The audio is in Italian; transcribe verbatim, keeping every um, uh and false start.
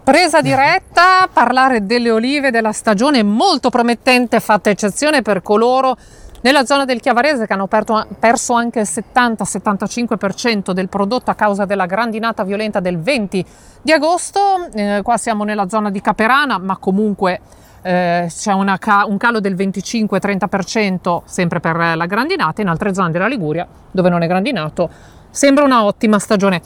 Presa diretta, parlare delle olive della stagione molto promettente, fatta eccezione per coloro nella zona del Chiavarese che hanno perto, perso anche il settanta settantacinque per cento del prodotto a causa della grandinata violenta del venti di agosto. Eh, qua siamo nella zona di Caperana, ma comunque eh, c'è una ca- un calo del venticinque trenta per cento sempre per la grandinata. In altre zone della Liguria, dove non è grandinato, sembra una ottima stagione.